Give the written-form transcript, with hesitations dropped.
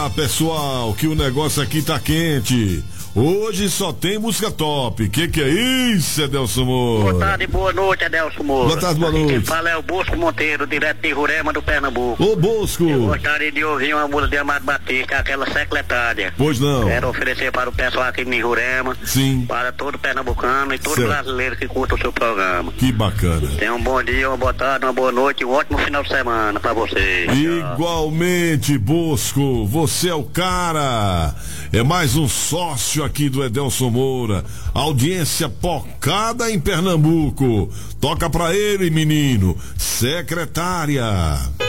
lá, pessoal, que o negócio aqui tá quente. Hoje só tem música top. Que é isso, Adelson Moura? Boa tarde, boa noite, Adelson Moura. Boa tarde, boa Quem noite. fala é o Bosco Monteiro, direto de Jurema, do Pernambuco. Ô, Bosco. Eu gostaria de ouvir uma música de Amado Batista, aquela secretária. Pois não. Quero oferecer para o pessoal aqui de Jurema. Sim. Para todo pernambucano e todo Certo. brasileiro que curta o seu programa. Que bacana. Tenha um bom dia, uma boa tarde, uma boa noite e um ótimo final de semana para vocês. Igualmente, Bosco, você é o cara. É mais um sócio aqui do Adelson Moura. Audiência pocada em Pernambuco. Toca pra ele, menino. Secretária.